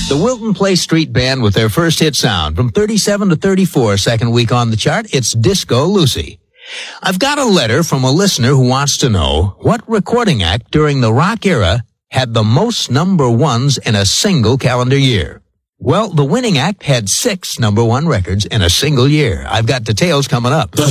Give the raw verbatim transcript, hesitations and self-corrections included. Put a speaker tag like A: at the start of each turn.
A: The Wilton Place Street Band with their first hit sound. From thirty-seven to thirty-four, second week on the chart, it's Disco Lucy. I've got a letter from a listener who wants to know what recording act during the rock era had the most number ones in a single calendar year. Well, the winning act had six number one records in a single year. I've got details coming up.